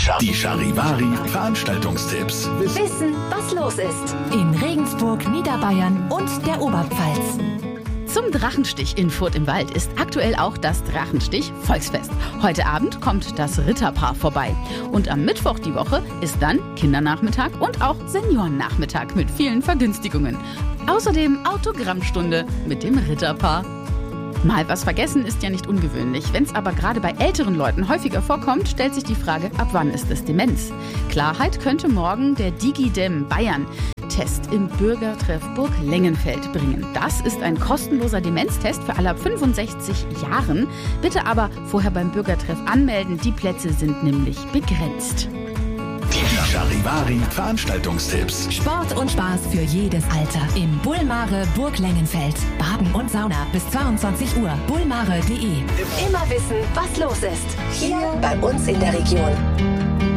Die Charivari Veranstaltungstipps. Wissen, was los ist. In Regensburg, Niederbayern und der Oberpfalz. Zum Drachenstich in Furth im Wald ist aktuell auch das Drachenstich-Volksfest. Heute Abend kommt das Ritterpaar vorbei. Und am Mittwoch die Woche ist dann Kindernachmittag und auch Seniorennachmittag mit vielen Vergünstigungen. Außerdem Autogrammstunde mit dem Ritterpaar. Mal was vergessen ist ja nicht ungewöhnlich. Wenn es aber gerade bei älteren Leuten häufiger vorkommt, stellt sich die Frage, ab wann ist es Demenz? Klarheit könnte morgen der DigiDem Bayern Test im Bürgertreff Burg Lengenfeld bringen. Das ist ein kostenloser Demenztest für alle ab 65 Jahren. Bitte aber vorher beim Bürgertreff anmelden. Die Plätze sind nämlich begrenzt. Die Charivari Veranstaltungstipps. Sport und Spaß für jedes Alter. Im Bulmare Burg Lengenfeld. Baden und Sauna bis 22 Uhr. bulmare.de. Immer wissen, was los ist. Hier bei uns in der Region.